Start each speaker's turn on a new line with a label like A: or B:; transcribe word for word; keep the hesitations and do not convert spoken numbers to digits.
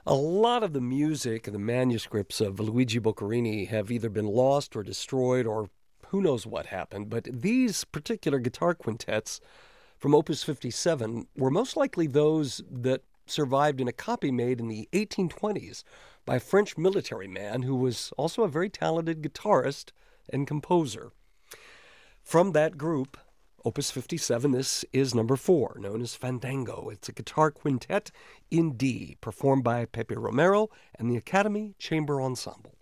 A: A lot of the music and the manuscripts of Luigi Boccherini have either been lost or destroyed or who knows what happened, but these particular guitar quintets from Opus fifty-seven were most likely those that survived in a copy made in the eighteen twenties by a French military man who was also a very talented guitarist and composer. From that group, Opus fifty-seven, this is number four, known as Fandango. It's a guitar quintet in D, performed by Pepe Romero and the Academy Chamber Ensemble.